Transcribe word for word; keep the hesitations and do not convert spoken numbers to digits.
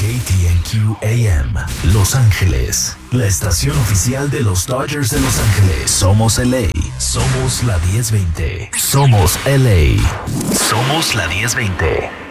T N Q A M, Los Ángeles, la estación oficial de los Dodgers de Los Ángeles. Somos L A, somos la diez veinte. Somos L A, somos la diez veinte.